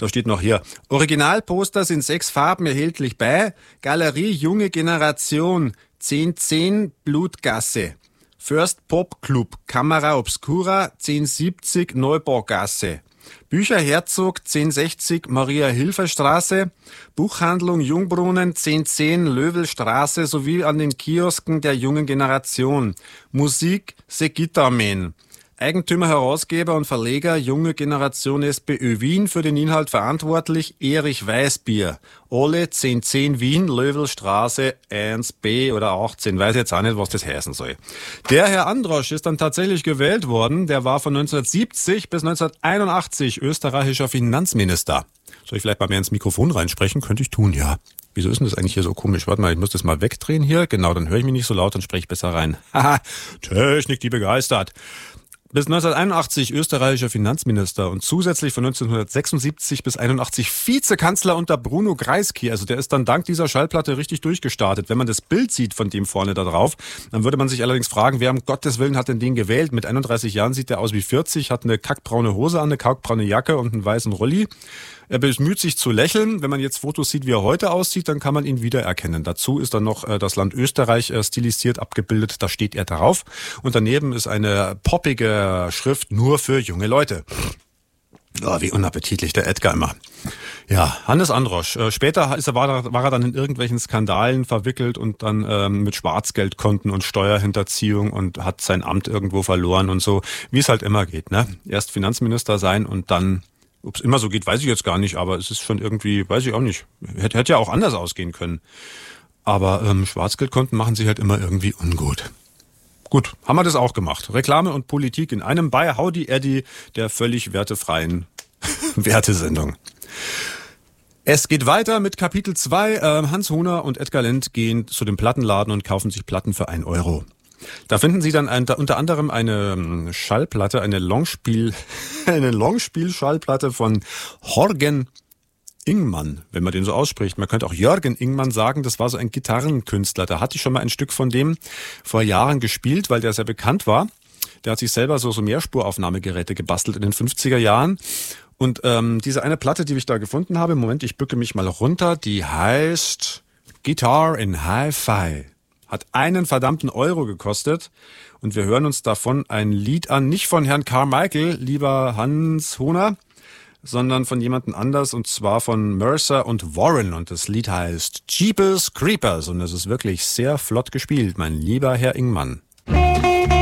Da steht noch hier, Originalposter sind 6 Farben erhältlich bei Galerie Junge Generation 1010 Blutgasse. First Pop Club, Kamera Obscura, 1070 Neubaugasse. Bücher Herzog, 1060 Maria-Hilfer-Straße, Buchhandlung Jungbrunnen, 1010 Löwelstraße sowie an den Kiosken der jungen Generation. Musik The Guitar Man. Eigentümer, Herausgeber und Verleger Junge Generation SPÖ Wien, für den Inhalt verantwortlich Erich Weißbier. Alle 1010 Wien, Löwelstraße 1b oder 18, weiß jetzt auch nicht, was das heißen soll. Der Herr Androsch ist dann tatsächlich gewählt worden, der war von 1970 bis 1981 österreichischer Finanzminister. Soll ich vielleicht bei mir ins Mikrofon reinsprechen? Könnte ich tun, ja. Wieso ist denn das eigentlich hier so komisch? Warte mal, ich muss das mal wegdrehen hier. Genau, dann höre ich mich nicht so laut und spreche ich besser rein. Haha, Technik, die begeistert. Bis 1981 österreichischer Finanzminister und zusätzlich von 1976 bis 81 Vizekanzler unter Bruno Kreisky. Also der ist dann dank dieser Schallplatte richtig durchgestartet. Wenn man das Bild sieht von dem vorne da drauf, dann würde man sich allerdings fragen, wer um Gottes Willen hat denn den gewählt? Mit 31 Jahren sieht der aus wie 40, hat eine kackbraune Hose an, eine kackbraune Jacke und einen weißen Rolli. Er bemüht sich zu lächeln. Wenn man jetzt Fotos sieht, wie er heute aussieht, dann kann man ihn wiedererkennen. Dazu ist dann noch das Land Österreich stilisiert abgebildet. Da steht er drauf. Und daneben ist eine poppige Schrift nur für junge Leute. Oh, wie unappetitlich der Edgar immer. Ja, Hannes Androsch. Später war er dann in irgendwelchen Skandalen verwickelt und dann mit Schwarzgeldkonten und Steuerhinterziehung und hat sein Amt irgendwo verloren und so. Wie es halt immer geht, ne? Erst Finanzminister sein und dann... Ob es immer so geht, weiß ich jetzt gar nicht, aber es ist schon irgendwie, weiß ich auch nicht. Hätte ja auch anders ausgehen können. Aber Schwarzgeldkonten machen sich halt immer irgendwie ungut. Gut, haben wir das auch gemacht. Reklame und Politik in einem bei Howdy Eddy, der völlig wertefreien Wertesendung. Es geht weiter mit Kapitel 2. Hans Hohner und Edgar Lendt gehen zu dem Plattenladen und kaufen sich Platten für 1 Euro. Da finden Sie dann unter anderem eine Schallplatte, eine Longspiel-Schallplatte von Horgen Ingmann, wenn man den so ausspricht. Man könnte auch Jörgen Ingmann sagen, das war so ein Gitarrenkünstler. Da hatte ich schon mal ein Stück von dem vor Jahren gespielt, weil der sehr bekannt war. Der hat sich selber so Mehrspuraufnahmegeräte gebastelt in den 50er Jahren. Und diese eine Platte, die ich da gefunden habe, Moment, ich bücke mich mal runter, die heißt Guitar in Hi-Fi. Hat 1 verdammten Euro gekostet und wir hören uns davon ein Lied an, nicht von Herrn Carmichael, lieber Hans Hohner, sondern von jemandem anders und zwar von Mercer und Warren und das Lied heißt Jeepers Creepers und es ist wirklich sehr flott gespielt, mein lieber Herr Ingmann.